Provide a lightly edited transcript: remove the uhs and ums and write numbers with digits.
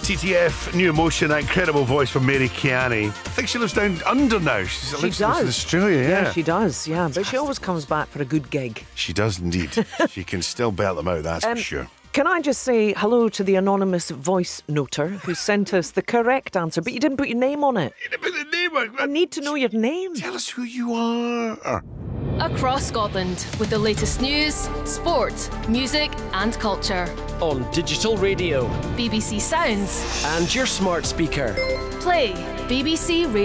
TTF, New Emotion, that incredible voice from Mary Keane. I think she lives down under now. She lives in Australia, yeah. She does, yeah. But she always comes back for a good gig. She does indeed. She can still belt them out, that's for sure. Can I just say hello to the anonymous voice noter who sent us the correct answer, but you didn't put your name on it. You didn't put the name on it. I need to know your name. Tell us who you are. Across Scotland with the latest news, sport, music and culture. On digital radio BBC Sounds and your smart speaker. Play BBC Radio.